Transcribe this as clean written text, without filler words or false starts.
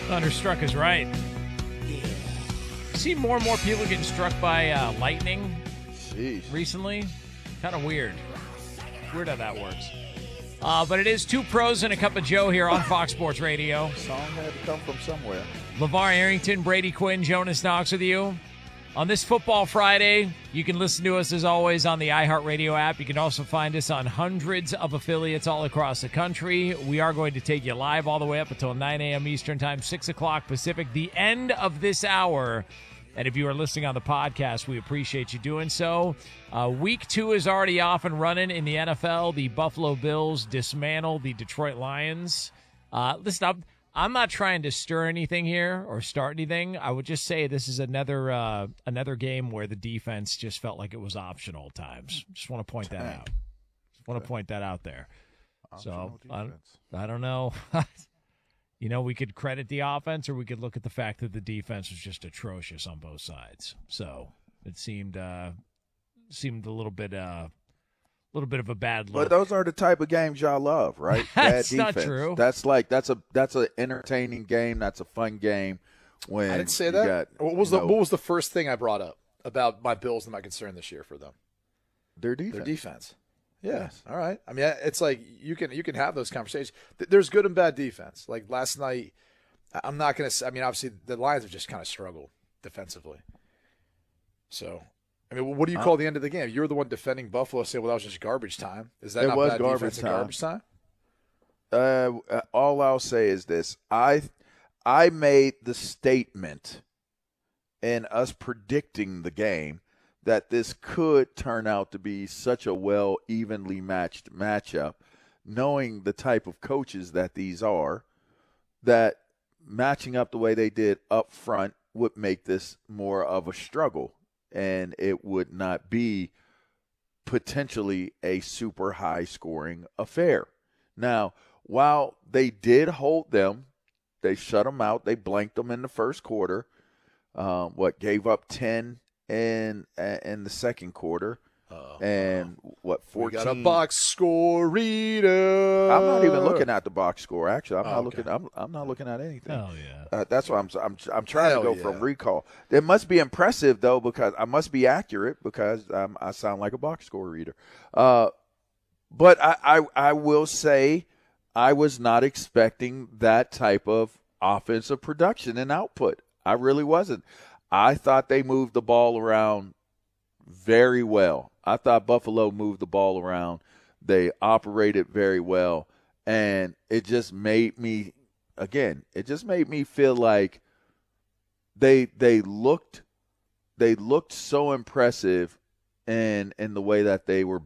Thunderstruck is right. See more and more people getting struck by lightning recently. Kind of weird. Weird how that works. But it is Two Pros and a Cup of Joe here on Fox Sports Radio. Song had to come from somewhere. LeVar Arrington, Brady Quinn, Jonas Knox with you. On this Football Friday, you can listen to us as always on the iHeartRadio app. You can also find us on hundreds of affiliates all across the country. We are going to take you live all the way up until 9 a.m. Eastern Time, 6 o'clock Pacific, the end of this hour. And if you are listening on the podcast, we appreciate you doing so. Week 2 is already off and running in the NFL. The Buffalo Bills dismantle the Detroit Lions. Listen up. I'm not trying to stir anything here or start anything. I would just say this is another game where the defense just felt like it was optional at times. Just want to point that out. Just want to point that out there. So I don't know. We could credit the offense or we could look at the fact that the defense was just atrocious on both sides. So it seemed a little bit of a bad look. But those are the type of games y'all love, right? That's bad defense. not true. That's an entertaining game. That's a fun game. When I didn't say that. What was the first thing I brought up about my Bills and my concern this year for them? Their defense. Their defense. Yeah. Yes. All right. I mean, it's like you can have those conversations. There's good and bad defense. Like last night, I'm not going to – I mean, obviously the Lions have just kind of struggled defensively. So – I mean, what do you call the end of the game? You're the one defending Buffalo. Say, well, that was just garbage time. Is that not bad defense and garbage time? All I'll say is this: I made the statement in us predicting the game that this could turn out to be such a evenly matched matchup, knowing the type of coaches that these are, that matching up the way they did up front would make this more of a struggle. And it would not be potentially a super high-scoring affair. Now, while they did hold them, they shut them out. They blanked them in the first quarter. Gave up 10 in the second quarter. And 14? We got a box score reader. I'm not even looking at the box score. Actually, I'm not looking at anything. Hell yeah. That's why I'm trying to go from recall. It must be impressive though, because I must be accurate because I sound like a box score reader. But I will say I was not expecting that type of offensive production and output. I really wasn't. I thought they moved the ball around very well. I thought Buffalo moved the ball around. They operated very well. And it just made me feel like they looked so impressive in the way that they were